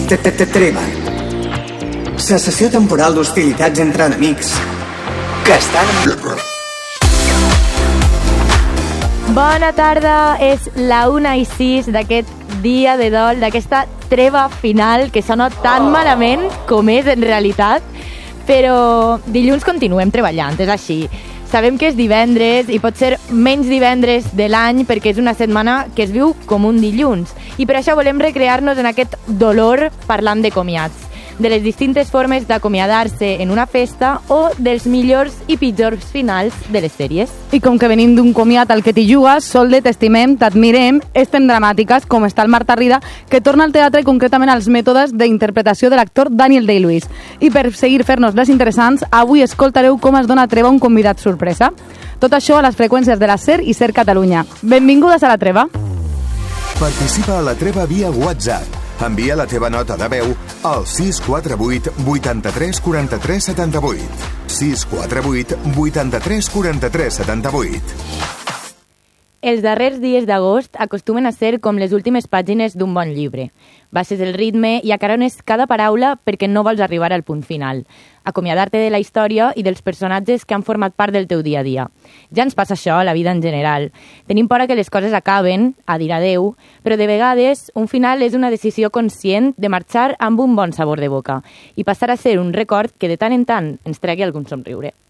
Treva. Cessació temporal d'hostilitats entre enemics que estan en guerra. Bona tarda, és la 1:06 d'aquest dia de dol, d'aquesta treva final que sona tan malament com és en realitat, però dilluns continuem treballant, és així. Sabem que és divendres i pot ser menys divendres de l'any perquè és una setmana que es viu com un dilluns i per això volem recrear-nos en aquest dolor parlant de comiats, de les distintes formes d'acomiadar-se en una festa o dels millors i pitjors finals de les sèries. I com que venim d'un comiat al que t'hi jugues, Solde, t'estimem, t'admirem, estem dramàtiques, com està el Marta Rida, que torna al teatre concretament als mètodes d'interpretació de l'actor Daniel Day-Lewis. I per seguir fer-nos les interessants, avui escoltareu com es dona treva a un convidat sorpresa. Tot això a les freqüències de la SER i SER Catalunya. Benvingudes a la treva. Participa a la treva via WhatsApp. Envia la teva nota de veu al 648 83 43 78. 648 83 43 78. Els darrers dies d'agost acostumen a ser com les últimes pàgines d'un bon llibre. Baixes el ritme i acarones cada paraula perquè no vols arribar al punt final. Acomiadar-te de la història i dels personatges que han format part del teu dia a dia. Ja ens passa això a la vida en general. Tenim por que les coses acaben, a dir adeu, però de vegades un final és una decisió conscient de marxar amb un bon sabor de boca i passar a ser un record que de tant en tant ens tregui algun somriure.